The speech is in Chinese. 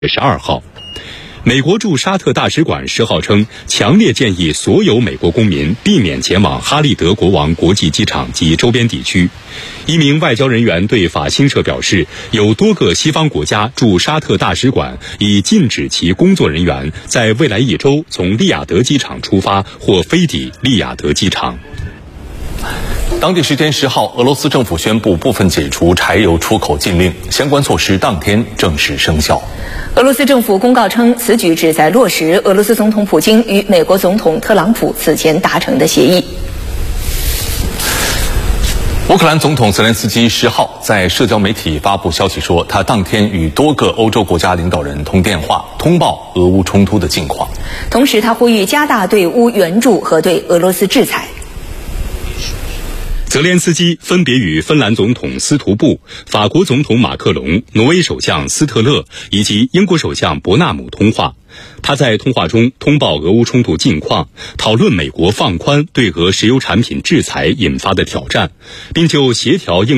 12号。美国驻沙特大使馆10号称，强烈建议所有美国公民避免前往哈利德国王国际机场及周边地区。一名外交人员对法新社表示，有多个西方国家驻沙特大使馆已禁止其工作人员在未来1周从利雅得机场出发或飞抵利雅得机场。 当地时间10号，俄罗斯政府宣布部分解除柴油出口禁令，相关措施当天正式生效。 俄罗斯政府公告称，此举旨在落实俄罗斯总统普京与美国总统特朗普此前达成的协议。 乌克兰总统泽连斯基10号在社交媒体发布消息说，他当天与多个欧洲国家领导人通电话，通报俄乌冲突的近况。 同时，他呼吁加大对乌援助和对俄罗斯制裁。 泽连斯基分别与芬兰总统斯图布、法国总统马克龙、挪威首相斯特勒以及英国首相伯纳姆通话。他在通话中通报俄乌冲突近况，讨论美国放宽对俄石油产品制裁引发的挑战，并就协调应